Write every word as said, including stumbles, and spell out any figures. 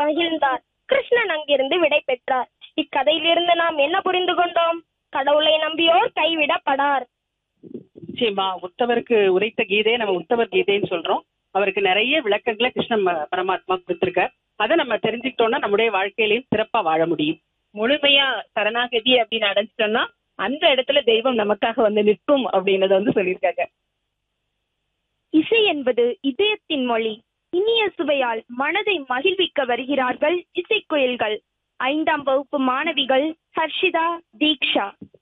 மகிழ்ந்தார். கிருஷ்ணன் அங்கிருந்து விடை பெற்றார். இக்கதையிலிருந்து நாம் என்ன புரிந்து கொண்டோம்? கடவுளை நம்பியோர் கைவிடப்படார். நிச்சயமா உத்தவருக்கு உரைத்த கீதையை நம்ம உத்தவர் கீதைன்னு சொல்றோம். அவருக்கு நிறைய விளக்கங்களை கிருஷ்ண பரமாத்மா கொடுத்திருக்கார். அதை நம்ம தெரிஞ்சுக்கிட்டோம்னா நம்முடைய வாழ்க்கையிலையும் சிறப்பா வாழ முடியும். முழுமையா சரணாகதி அப்படின்னு அடைஞ்சிட்டோம்னா அந்த இடத்துல தெய்வம் நமக்காக வந்து நிற்கும் அப்படின்றத வந்து சொல்லியிருக்காங்க. இசை என்பது இதயத்தின் மொழி. இனிய சுவையால் மனதை மகிழ்விக்க வருகிறார்கள் இசைக்குயில்கள். ஐந்தாம் வகுப்பு மாணவிகள் ஹர்ஷிதா, தீக்ஷா.